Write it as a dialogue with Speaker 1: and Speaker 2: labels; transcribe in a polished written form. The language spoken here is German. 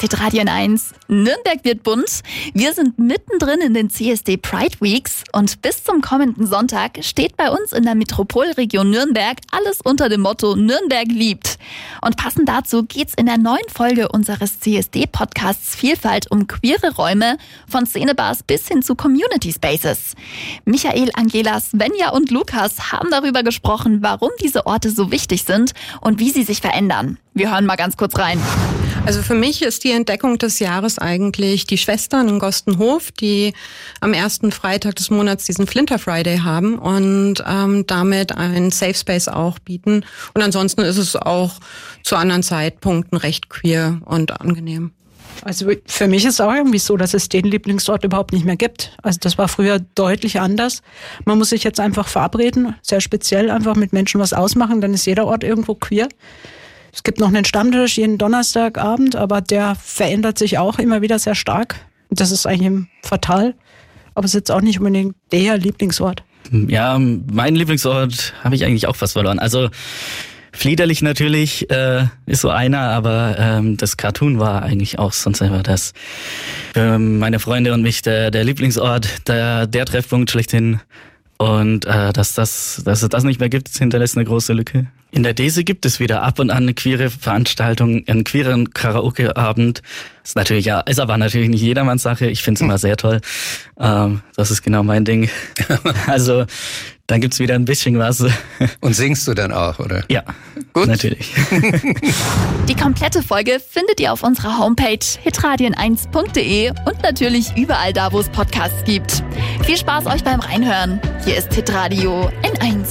Speaker 1: Hitradio N1. Nürnberg wird bunt. Wir sind mittendrin in den CSD Pride Weeks und bis zum kommenden Sonntag steht bei uns in der Metropolregion Nürnberg alles unter dem Motto Nürnberg liebt. Und passend dazu geht's in der neuen Folge unseres CSD-Podcasts Vielfalt um queere Räume, von Szenebars bis hin zu Community Spaces. Michael, Angela, Svenja und Lukas haben darüber gesprochen, warum diese Orte so wichtig sind und wie sie sich verändern. Wir hören mal ganz kurz rein.
Speaker 2: Also für mich ist die Entdeckung des Jahres eigentlich die Schwestern in Gostenhof, die am ersten Freitag des Monats diesen Flinter Friday haben und damit einen Safe Space auch bieten. Und ansonsten ist es auch zu anderen Zeitpunkten recht queer und angenehm.
Speaker 3: Also für mich ist es auch irgendwie so, dass es den Lieblingsort überhaupt nicht mehr gibt. Also das war früher deutlich anders. Man muss sich jetzt einfach verabreden, sehr speziell einfach mit Menschen was ausmachen, dann ist jeder Ort irgendwo queer. Es gibt noch einen Stammtisch jeden Donnerstagabend, aber der verändert sich auch immer wieder sehr stark. Das ist eigentlich fatal, aber es ist jetzt auch nicht unbedingt der Lieblingsort.
Speaker 4: Ja, meinen Lieblingsort habe ich eigentlich auch fast verloren. Also Fliederlich natürlich ist so einer, aber das Cartoon war eigentlich auch sonst einfach das für meine Freunde und mich der Lieblingsort, der Treffpunkt schlechthin. Und dass es das nicht mehr gibt, das hinterlässt eine große Lücke. In der Dese gibt es wieder ab und an eine queere Veranstaltung, einen queeren Karaoke-Abend. Ist aber natürlich nicht jedermanns Sache. Ich finde es immer sehr toll. Das ist genau mein Ding. Also dann gibt's wieder ein bisschen was.
Speaker 5: Und singst du dann auch, oder?
Speaker 4: Ja, gut, natürlich.
Speaker 1: Die komplette Folge findet ihr auf unserer Homepage hitradion1.de und natürlich überall da, wo es Podcasts gibt. Viel Spaß euch beim Reinhören. Hier ist Hitradio N1.